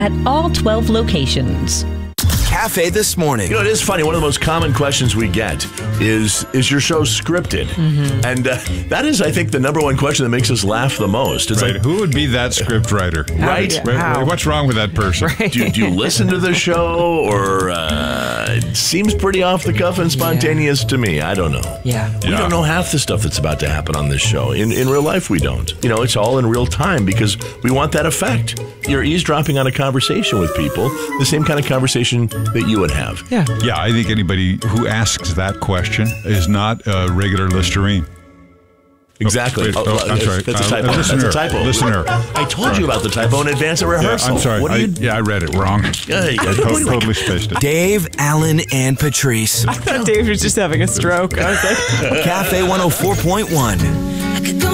at all 12 locations. Cafe This Morning. You know, it is funny. One of the most common questions we get is your show scripted? Mm-hmm. And that is, I think, the number one question that makes us laugh the most. It's right. like, Who would be that script writer? Right? What's wrong with that person? Right. Do you listen to the show, or it seems pretty off the cuff and spontaneous to me? I don't know. Yeah. We don't know half the stuff that's about to happen on this show. In real life, we don't. You know, it's all in real time because we want that effect. You're eavesdropping on a conversation with people, the same kind of conversation that you would have. Yeah. Yeah, I think anybody who asks that question is not a regular Listerine. Exactly. I'm sorry. That's a typo. Listener. That's a typo. Listener. I told you about the typo in advance of rehearsal. I'm sorry. What do you... I read it wrong. Yeah, I totally spaced it. Dave, Alan, and Patrice. I thought Dave was just having a stroke. I was like, Cafe 104.1.